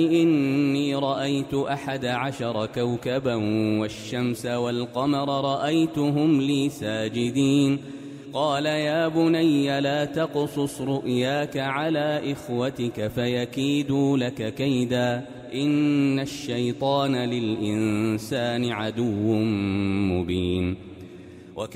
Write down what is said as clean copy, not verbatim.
إني رأيت 11 كوكبا والشمس والقمر رأيتهم لي ساجدين قال يا بني لا تقصص رؤياك على إخوتك فيكيدوا لك كيدا إن الشيطان للإنسان عدو مبين